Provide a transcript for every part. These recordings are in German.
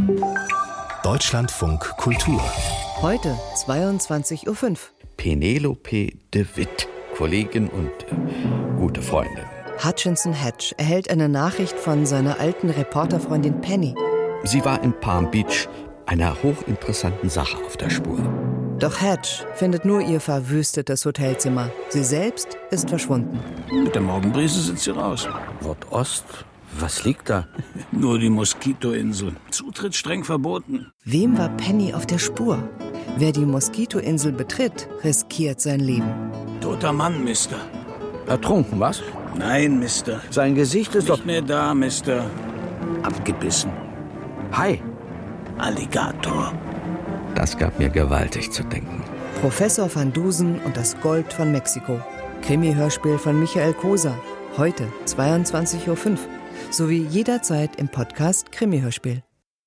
Deutschlandfunk Kultur. Heute 22.05 Uhr. Penelope de Witt, Kollegin und gute Freundin. Hutchinson Hedge erhält eine Nachricht von seiner alten Reporterfreundin Penny. Sie war in Palm Beach einer hochinteressanten Sache auf der Spur. Doch Hedge findet nur ihr verwüstetes Hotelzimmer. Sie selbst ist verschwunden. Mit der Morgenbrise sind sie raus. Nordost? Was liegt da? Nur die Moskitoinsel. Zutritt streng verboten. Wem war Penny auf der Spur? Wer die Moskitoinsel betritt, riskiert sein Leben. Toter Mann, Mister. Ertrunken, was? Nein, Mister. Sein Gesicht ist Nicht mehr da, Mister. Abgebissen. Hi. Alligator. Das gab mir gewaltig zu denken. Professor van Dusen und das Gold von Mexiko. Krimi-Hörspiel von Michael Koser. Heute 22.05 Uhr. Sowie jederzeit im Podcast Krimi-Hörspiel.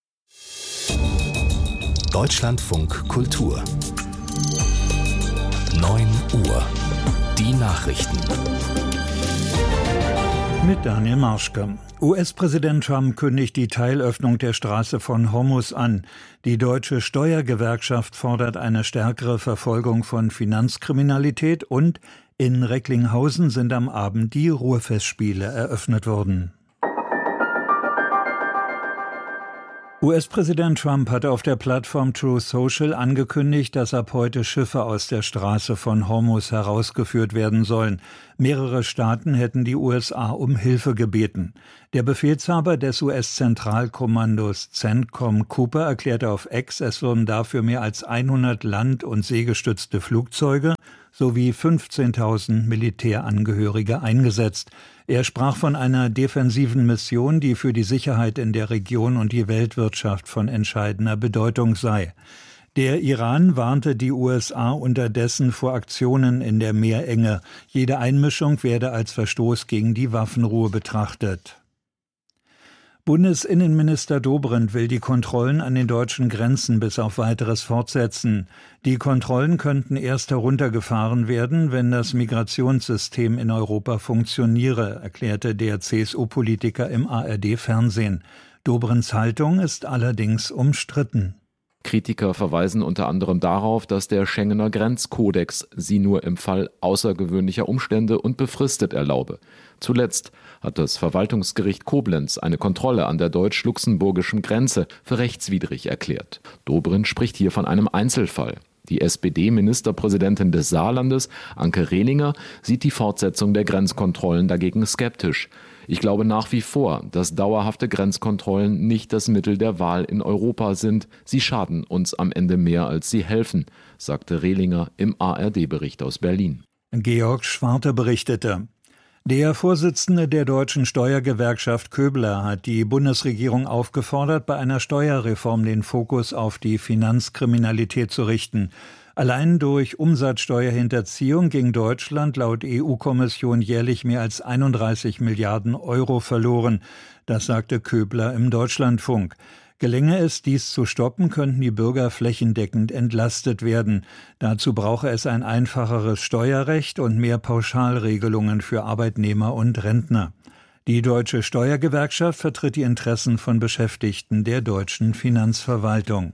Deutschlandfunk Kultur. 9 Uhr. Die Nachrichten. Mit Daniel Marschke. US-Präsident Trump kündigt die Teilöffnung der Straße von Hormuz an. Die deutsche Steuergewerkschaft fordert eine stärkere Verfolgung von Finanzkriminalität und in Recklinghausen sind am Abend die Ruhrfestspiele eröffnet worden. US-Präsident Trump hatte auf der Plattform Truth Social angekündigt, dass ab heute Schiffe aus der Straße von Hormuz herausgeführt werden sollen. Mehrere Staaten hätten die USA um Hilfe gebeten. Der Befehlshaber des US-Zentralkommandos CENTCOM Cooper erklärte auf X, es würden dafür mehr als 100 land- und seegestützte Flugzeuge sowie 15.000 Militärangehörige eingesetzt. Er sprach von einer defensiven Mission, die für die Sicherheit in der Region und die Weltwirtschaft von entscheidender Bedeutung sei. Der Iran warnte die USA unterdessen vor Aktionen in der Meerenge. Jede Einmischung werde als Verstoß gegen die Waffenruhe betrachtet. Bundesinnenminister Dobrindt will die Kontrollen an den deutschen Grenzen bis auf Weiteres fortsetzen. Die Kontrollen könnten erst heruntergefahren werden, wenn das Migrationssystem in Europa funktioniere, erklärte der CSU-Politiker im ARD-Fernsehen. Dobrindts Haltung ist allerdings umstritten. Kritiker verweisen unter anderem darauf, dass der Schengener Grenzkodex sie nur im Fall außergewöhnlicher Umstände und befristet erlaube. Zuletzt hat das Verwaltungsgericht Koblenz eine Kontrolle an der deutsch-luxemburgischen Grenze für rechtswidrig erklärt. Dobrindt spricht hier von einem Einzelfall. Die SPD-Ministerpräsidentin des Saarlandes, Anke Rehlinger, sieht die Fortsetzung der Grenzkontrollen dagegen skeptisch. Ich glaube nach wie vor, dass dauerhafte Grenzkontrollen nicht das Mittel der Wahl in Europa sind. Sie schaden uns am Ende mehr, als sie helfen, sagte Rehlinger im ARD-Bericht aus Berlin. Georg Schwarte berichtete. Der Vorsitzende der deutschen Steuergewerkschaft Köbler hat die Bundesregierung aufgefordert, bei einer Steuerreform den Fokus auf die Finanzkriminalität zu richten. Allein durch Umsatzsteuerhinterziehung ging Deutschland laut EU-Kommission jährlich mehr als 31 Milliarden Euro verloren. Das sagte Köbler im Deutschlandfunk. Gelänge es, dies zu stoppen, könnten die Bürger flächendeckend entlastet werden. Dazu brauche es ein einfacheres Steuerrecht und mehr Pauschalregelungen für Arbeitnehmer und Rentner. Die Deutsche Steuergewerkschaft vertritt die Interessen von Beschäftigten der deutschen Finanzverwaltung.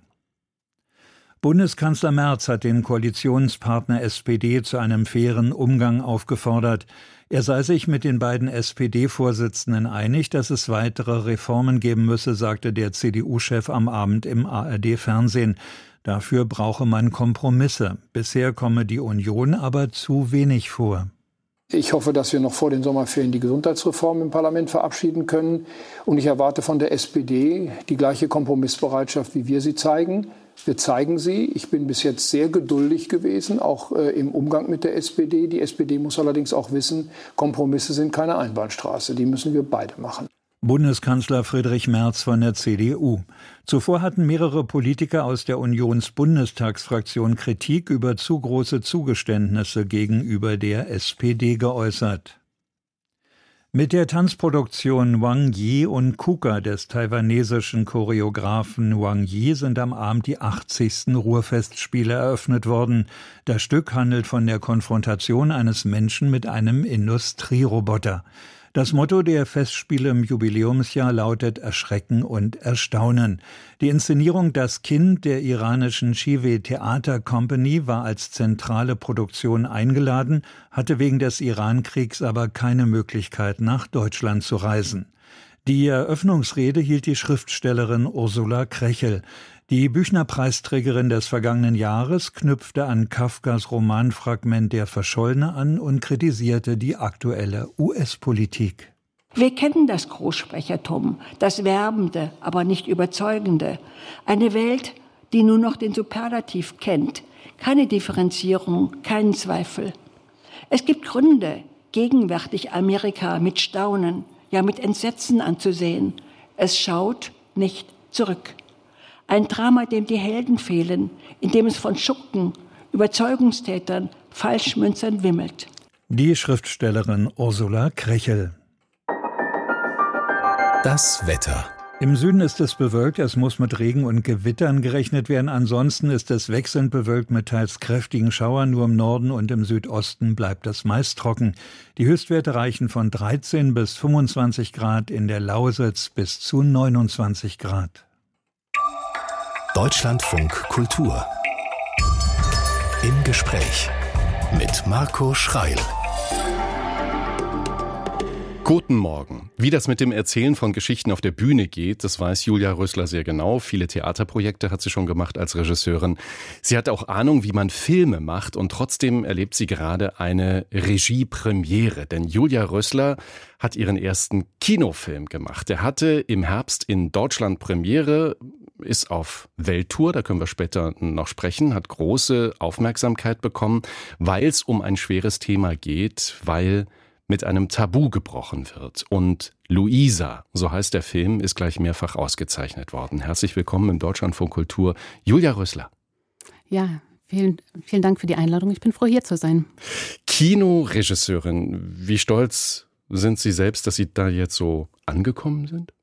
Bundeskanzler Merz hat den Koalitionspartner SPD zu einem fairen Umgang aufgefordert. Er sei sich mit den beiden SPD-Vorsitzenden einig, dass es weitere Reformen geben müsse, sagte der CDU-Chef am Abend im ARD-Fernsehen. Dafür brauche man Kompromisse. Bisher komme die Union aber zu wenig vor. Ich hoffe, dass wir noch vor den Sommerferien die Gesundheitsreform im Parlament verabschieden können. Und ich erwarte von der SPD die gleiche Kompromissbereitschaft, wie wir sie zeigen. Wir zeigen sie. Ich bin bis jetzt sehr geduldig gewesen, auch im Umgang mit der SPD. Die SPD muss allerdings auch wissen, Kompromisse sind keine Einbahnstraße. Die müssen wir beide machen. Bundeskanzler Friedrich Merz von der CDU. Zuvor hatten mehrere Politiker aus der Unionsbundestagsfraktion Kritik über zu große Zugeständnisse gegenüber der SPD geäußert. Mit der Tanzproduktion Wang Yi und Kuka des taiwanesischen Choreografen Wang Yi sind am Abend die 80. Ruhrfestspiele eröffnet worden. Das Stück handelt von der Konfrontation eines Menschen mit einem Industrieroboter. Das Motto der Festspiele im Jubiläumsjahr lautet Erschrecken und Erstaunen. Die Inszenierung Das Kind der iranischen Shive Theater Company war als zentrale Produktion eingeladen, hatte wegen des Irankriegs aber keine Möglichkeit, nach Deutschland zu reisen. Die Eröffnungsrede hielt die Schriftstellerin Ursula Krechel. Die Büchner-Preisträgerin des vergangenen Jahres knüpfte an Kafkas Romanfragment Der Verschollene an und kritisierte die aktuelle US-Politik. Wir kennen das Großsprechertum, das Werbende, aber nicht Überzeugende. Eine Welt, die nur noch den Superlativ kennt. Keine Differenzierung, keinen Zweifel. Es gibt Gründe, gegenwärtig Amerika mit Staunen, ja mit Entsetzen anzusehen. Es schaut nicht zurück. Ein Drama, dem die Helden fehlen, in dem es von Schurken, Überzeugungstätern, Falschmünzern wimmelt. Die Schriftstellerin Ursula Krechel. Das Wetter. Im Süden ist es bewölkt, es muss mit Regen und Gewittern gerechnet werden. Ansonsten ist es wechselnd bewölkt mit teils kräftigen Schauern. Nur im Norden und im Südosten bleibt es meist trocken. Die Höchstwerte reichen von 13 bis 25 Grad, in der Lausitz bis zu 29 Grad. Deutschlandfunk Kultur. Im Gespräch mit Marco Schreil. Guten Morgen. Wie das mit dem Erzählen von Geschichten auf der Bühne geht, das weiß Julia Rösler sehr genau. Viele Theaterprojekte hat sie schon gemacht als Regisseurin. Sie hat auch Ahnung, wie man Filme macht, und trotzdem erlebt sie gerade eine Regiepremiere. Denn Julia Rösler hat ihren ersten Kinofilm gemacht. Der hatte im Herbst in Deutschland Premiere, ist auf Welttour, da können wir später noch sprechen, hat große Aufmerksamkeit bekommen, weil es um ein schweres Thema geht, weil mit einem Tabu gebrochen wird. Und Luisa, so heißt der Film, ist gleich mehrfach ausgezeichnet worden. Herzlich willkommen im Deutschlandfunk Kultur, Julia Rösler. Ja, vielen Dank für die Einladung. Ich bin froh, hier zu sein. Kinoregisseurin, wie stolz sind Sie selbst, dass Sie da jetzt so angekommen sind?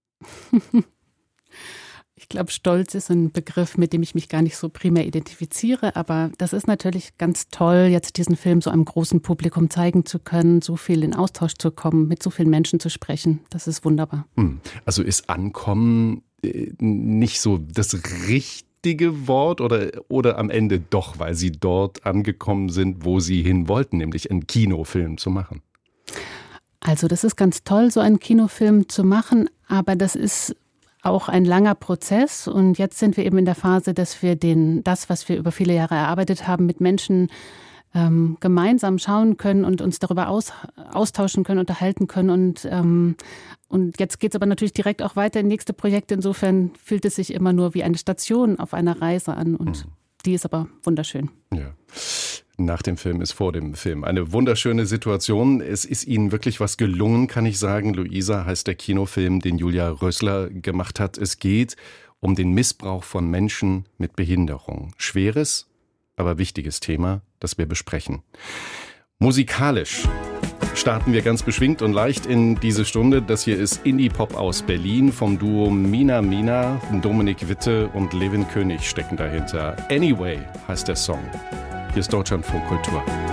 Ich glaube, Stolz ist ein Begriff, mit dem ich mich gar nicht so primär identifiziere, aber das ist natürlich ganz toll, jetzt diesen Film so einem großen Publikum zeigen zu können, so viel in Austausch zu kommen, mit so vielen Menschen zu sprechen. Das ist wunderbar. Also ist Ankommen nicht so das richtige Wort oder am Ende doch, weil Sie dort angekommen sind, wo Sie hin wollten, nämlich einen Kinofilm zu machen? Also das ist ganz toll, so einen Kinofilm zu machen, aber das ist auch ein langer Prozess, und jetzt sind wir eben in der Phase, dass wir das, was wir über viele Jahre erarbeitet haben, mit Menschen gemeinsam schauen können und uns darüber austauschen können, unterhalten können. Und jetzt geht es aber natürlich direkt auch weiter in nächste Projekte. Insofern fühlt es sich immer nur wie eine Station auf einer Reise an, und die ist aber wunderschön. Ja. Nach dem Film ist vor dem Film. Eine wunderschöne Situation. Es ist Ihnen wirklich was gelungen, kann ich sagen. Luisa heißt der Kinofilm, den Julia Rösler gemacht hat. Es geht um den Missbrauch von Menschen mit Behinderung. Schweres, aber wichtiges Thema, das wir besprechen. Musikalisch starten wir ganz beschwingt und leicht in diese Stunde. Das hier ist Indie-Pop aus Berlin vom Duo Mina Mina. Dominik Witte und Levin König stecken dahinter. Anyway heißt der Song. Hier ist Deutschlandfunk Kultur.